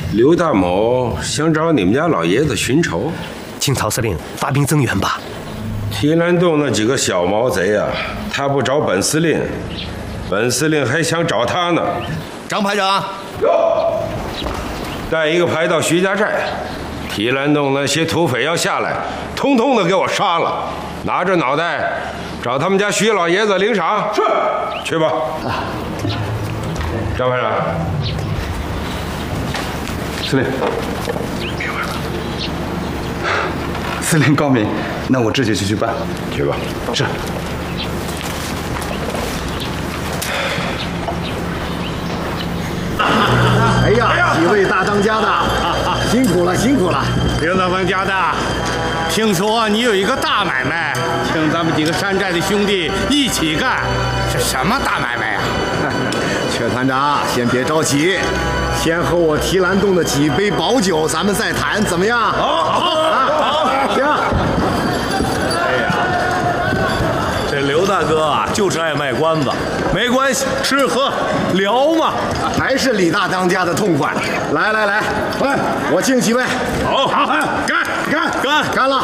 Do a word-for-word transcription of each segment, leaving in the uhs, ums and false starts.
刘大某想找你们家老爷子寻仇， 请曹司令发兵增援吧。 提篮洞那几个小毛贼啊，他不找本司令，本司令还想找他呢。 张排长， 哟，带一个排到徐家寨，提篮洞那些土匪要下来，通通的给我杀了，拿着脑袋找他们家徐老爷子领赏。是，去吧。啊，张排长。 司令，司令高明，那我这就去去办。 去吧。 是。 哎呀，几位大当家的，辛苦了，辛苦了。 刘大当家的，听说你有一个大买卖，请咱们几个山寨的兄弟一起干，是什么大买卖呀？ 阙团长，先别着急。先和我提篮洞的几杯宝酒，咱们再谈，怎么样？ 好，好，好， 行。 哎呀，这刘大哥啊，就是爱卖关子，没关系，吃喝聊嘛。 还是李大当家的痛快。来来来，来，我敬几位。 好，好，干干干干了。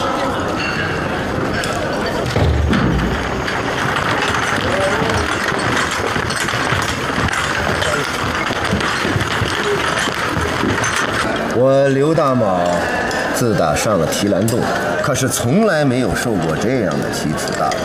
我刘大卯自打上了提篮洞，可是从来没有受过这样的奇耻大辱。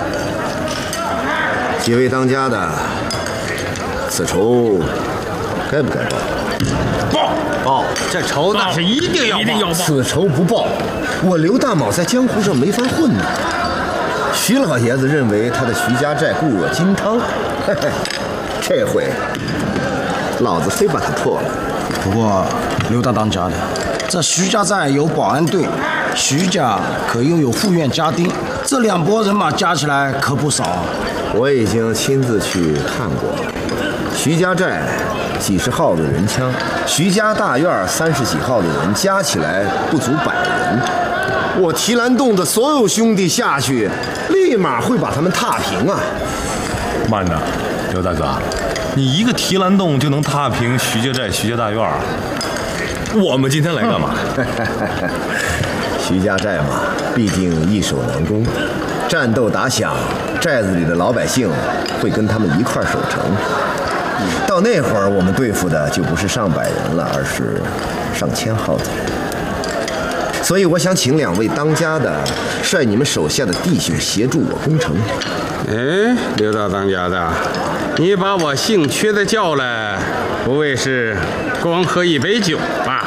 几位当家的，此仇该不该报？ 报报，这仇那是一定要报，一定要报。 此仇不报，我刘大卯在江湖上没法混呢。徐老爷子认为他的徐家寨固若金汤，嘿嘿，这回老子非把他破了。 不过，刘大当家的，这徐家寨有保安队，徐家可又有副院家丁，这两拨人马加起来可不少。 我已经亲自去看过了，徐家寨几十号的人枪，徐家大院三十几号的人，加起来不足百人。我提篮洞的所有兄弟下去，立马会把他们踏平啊！ 慢着，刘大哥。你一个提篮洞就能踏平徐家寨、徐家大院儿，我们今天来干嘛？ 徐家寨嘛，毕竟易守难攻，战斗打响，寨子里的老百姓会跟他们一块儿守城。到那会儿，我们对付的就不是上百人了，而是上千号的人。所以我想请两位当家的率你们手下的弟兄协助我攻城。 哎，刘大当家的，你把我姓阙的叫来，不会是光喝一杯酒吧？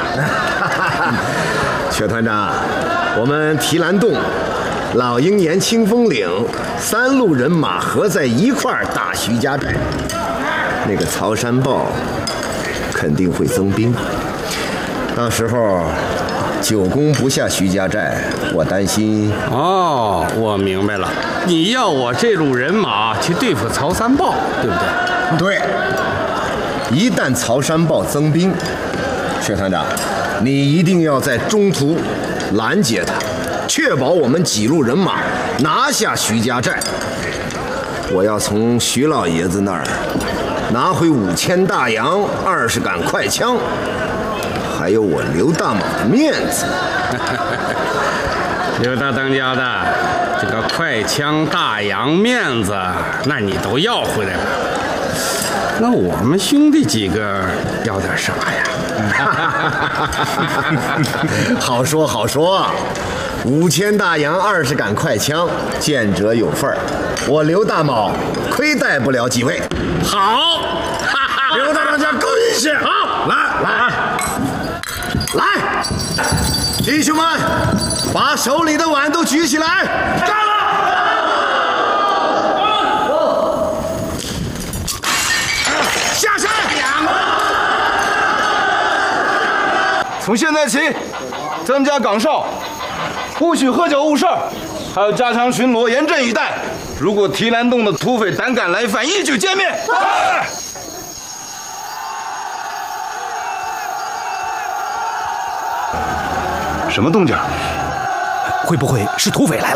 阙团长，我们提篮洞、老鹰岩、清风岭三路人马合在一块儿打徐家寨，那个曹山豹肯定会增兵，到时候久攻不下徐家寨，我担心。 哦，我明白了，你要我这路人马去对付曹三豹，对不对？ 对。一旦曹山豹增兵，阙团长，你一定要在中途拦截他，确保我们几路人马拿下徐家寨。我要从徐老爷子那儿拿回五千大洋、二十杆快枪。还有我刘大卯的面子。 刘大当家的，这个快枪大洋面子，那你都要回来了。那我们兄弟几个要点啥呀？ 好说好说，五千大洋，二十杆快枪，见者有份儿。我刘大卯亏待不了几位。 好， 刘大当家够义气。 好，来来。 来，弟兄们，把手里的碗都举起来！ 干了！ 下山！从现在起，增加岗哨，不许喝酒误事儿，还要加强巡逻，严阵以待。如果提篮洞的土匪胆敢来犯，一举歼灭。什么动静？ 会不会是土匪来了？